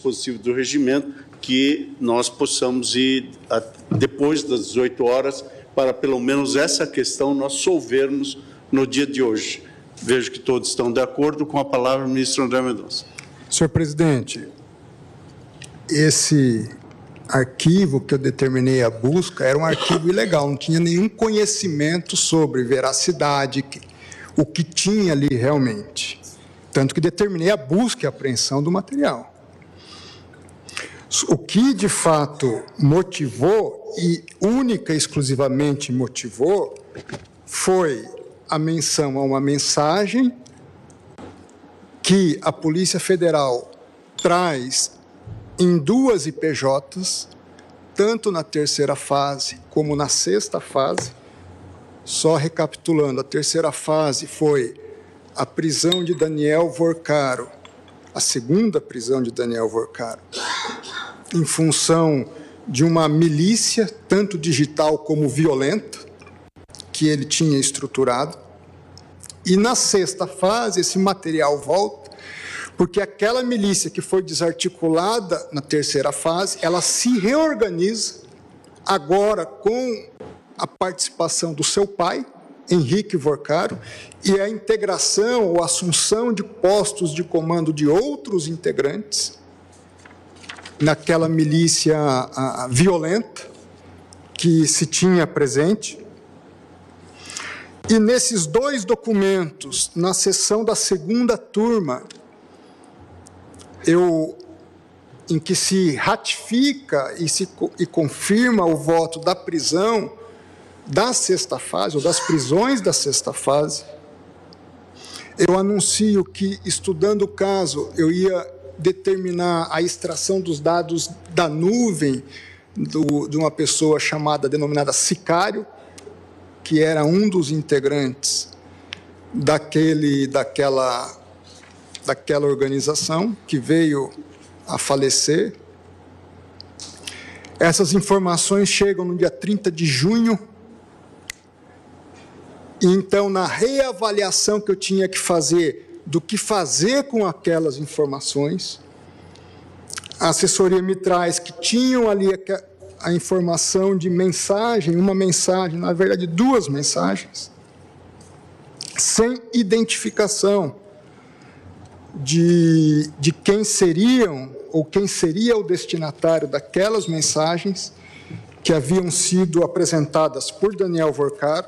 dispositivo do regimento, que nós possamos ir depois das 18 horas, para pelo menos essa questão nós solvermos no dia de hoje. Vejo que todos estão de acordo. Com a palavra, o ministro André Mendonça. Senhor presidente, esse arquivo que eu determinei a busca era um arquivo ilegal, não tinha nenhum conhecimento sobre veracidade, o que tinha ali realmente. Tanto que determinei a busca e a apreensão do material. O que, de fato, motivou, e única e exclusivamente motivou, foi a menção a uma mensagem que a Polícia Federal traz em duas IPJs, tanto na terceira fase como na sexta fase. Só recapitulando, a terceira fase foi a prisão de Daniel Vorcaro, a segunda prisão de Daniel Vorcaro, em função de uma milícia, tanto digital como violenta, que ele tinha estruturado. E na sexta fase, esse material volta, porque aquela milícia que foi desarticulada na terceira fase, ela se reorganiza agora com a participação do seu pai, Henrique Vorcaro, e a integração ou assunção de postos de comando de outros integrantes naquela milícia violenta que se tinha presente. E nesses dois documentos, na sessão da segunda turma, em que se ratifica e confirma o voto da prisão da sexta fase, ou das prisões da sexta fase, eu anuncio que, estudando o caso, eu ia determinar a extração dos dados da nuvem de uma pessoa denominada Sicário, que era um dos integrantes daquela organização que veio a falecer. Essas informações chegam no dia 30 de junho. Então, na reavaliação que eu tinha que fazer do que fazer com aquelas informações, a assessoria me traz que tinham ali a informação de mensagem, uma mensagem, na verdade, duas mensagens, sem identificação de quem seriam ou quem seria o destinatário daquelas mensagens que haviam sido apresentadas por Daniel Vorcaro,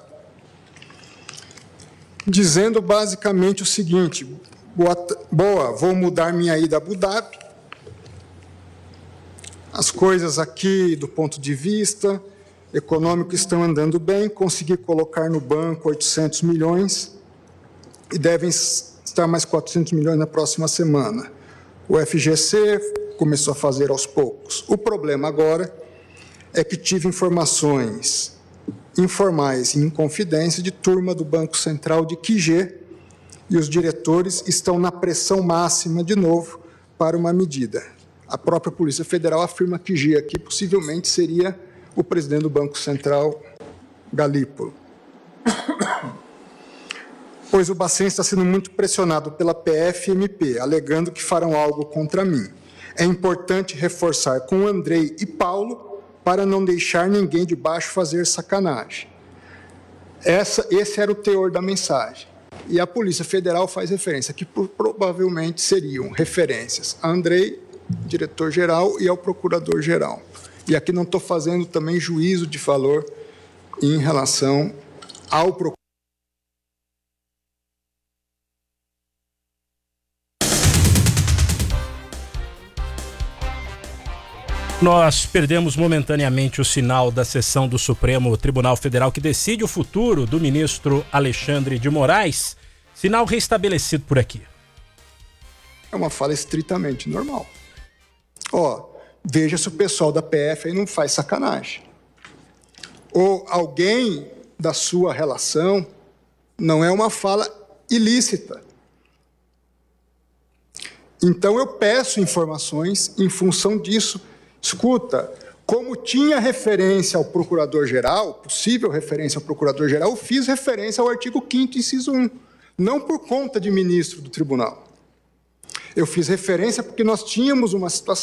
dizendo basicamente o seguinte: vou mudar minha ida a Abu Dhabi. As coisas aqui, do ponto de vista econômico, estão andando bem, consegui colocar no banco 800 milhões e devem estar mais 400 milhões na próxima semana. O FGC começou a fazer aos poucos. O problema agora é que tive informações informais e em confidência de turma do Banco Central de QG, e os diretores estão na pressão máxima de novo para uma medida. A própria Polícia Federal afirma que QG aqui possivelmente seria o presidente do Banco Central, Galípolo. Pois o Bacen está sendo muito pressionado pela PF e MP, alegando que farão algo contra mim. É importante reforçar com Andrei e Paulo para não deixar ninguém de baixo fazer sacanagem. Esse era o teor da mensagem. E a Polícia Federal faz referência, que provavelmente seriam referências a Andrei, diretor-geral, e ao procurador-geral. E aqui não estou fazendo também juízo de valor em relação ao procurador. Nós perdemos momentaneamente o sinal da sessão do Supremo Tribunal Federal que decide o futuro do ministro Alexandre de Moraes. Sinal restabelecido por aqui. É uma fala estritamente normal. Veja se o pessoal da PF aí não faz sacanagem. Ou alguém da sua relação, não é uma fala ilícita. Então eu peço informações em função disso. Escuta, como tinha referência ao Procurador-Geral, possível referência ao Procurador-Geral, eu fiz referência ao artigo 5º, inciso 1, não por conta de ministro do tribunal. Eu fiz referência porque nós tínhamos uma situação